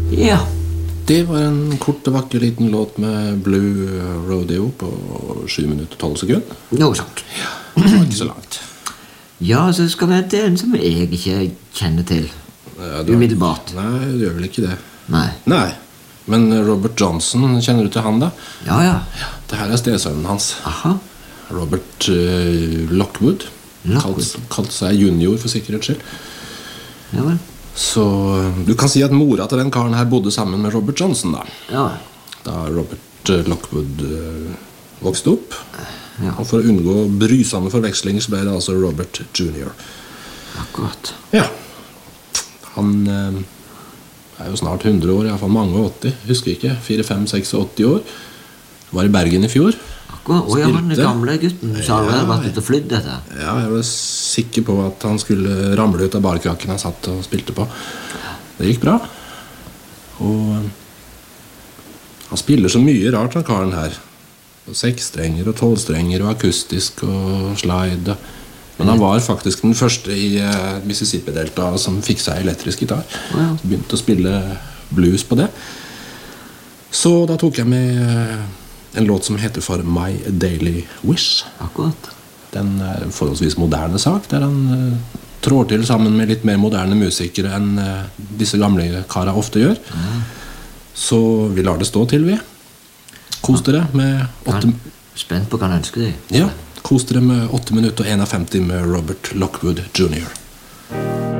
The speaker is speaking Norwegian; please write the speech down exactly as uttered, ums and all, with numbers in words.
Ja. Det var en kort og vakker liten låt med Blue Rodeo på sju minutter og tolv sekunder. Noe sånt. Ja, det var ikke så langt. Ja, så skal vi til en som jeg ikke kjenner til. Ja, da, Umiddelbart. Nei, det gjør vel ikke det. Nei. Nei, men Robert Johnson, kjenner du til han da? Ja, ja. Ja, det her er stedsønnen hans. Aha. Robert uh, Lockwood. Lockwood. Kalt, kalt seg junior for sikkerhets skyld. Ja vel. Så du kan si at mora til den karen her bodde sammen med Robert Johnson da. Ja. Da Robert uh, Lockwood uh, vokste opp. Ja. Og for å unngå brysende forveksling så ble det altså Robert junior Akkurat. Ja. Han uh, er jo snart hundre år, i hvert fall mange og åtti. Husker ikke, fire, fem, seks og åtti år. Var i Bergen i fjor. Akkurat. Og ja, han er gamle gutten. Så har Ja. han vært ute og flydd dette. Ja, jeg var sikker på at han skulle ramle ut av barkrakken han satt og spilte på. Det gikk bra. Og uh, han spiller så mye rart, han karen her. Seksstrenger og tolvstrenger og akustisk og slide. Men han var faktisk den første i uh, Mississippi-delta som fikk seg elektrisk gitar. Ja. Begynte å spille blues på det. Så da tok jeg med uh, en låt som heter for My Daily Wish. Akkurat. Den er en forholdsvis moderne sak, der han uh, trår til sammen med litt mer moderne musikere enn uh, disse gamle karer ofte gjør. Ja. Så vi lar det stå til, vi. Kos dere med åtte... Spent på hva han ønsker deg. Ja, kos dere med åtte minutter og femten med Robert Lockwood junior